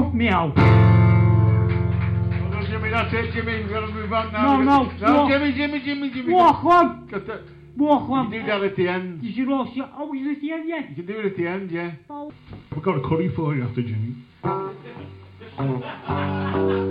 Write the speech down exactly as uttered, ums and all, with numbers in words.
Woof, meow. Oh, Jimmy, that's it, Jimmy. We've got to move on now. No, no, No, walk. Jimmy, Jimmy, Jimmy, Jimmy. Walk on. Got to, Walk you on. can do that at the end. You should also... Oh, is it the end yet? You can do it at the end, yeah. Oh. I've got a curry for you after Jimmy.